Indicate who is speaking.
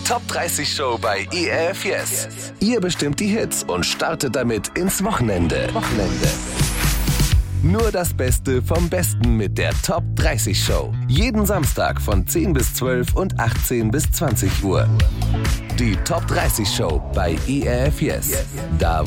Speaker 1: Top 30 Show bei ERF Yes. Ihr bestimmt die Hits und startet damit ins Wochenende. Nur das Beste vom Besten mit der Top 30 Show. Jeden Samstag von 10 bis 12 und 18 bis 20 Uhr. Die Top 30 Show bei ERF Yes. Da